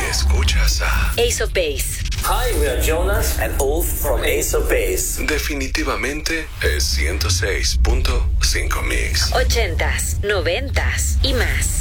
Escuchas a Ace of Base. Hi, we are Jonas and Ulf from Ace of Base. Definitivamente es 106.5 Mix. 80s, 90s y más.